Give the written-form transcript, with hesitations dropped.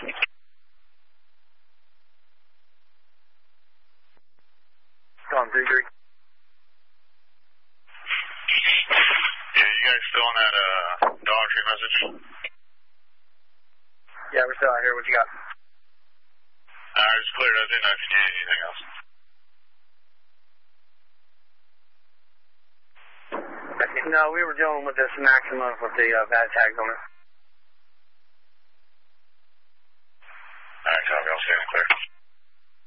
Tom 3-3. Yeah, you guys still on that Dollar Tree message? Yeah, we're still out here. What you got? It's cleared. I didn't know if you needed anything else. No, we were dealing with this maximum with the VAT tags on it.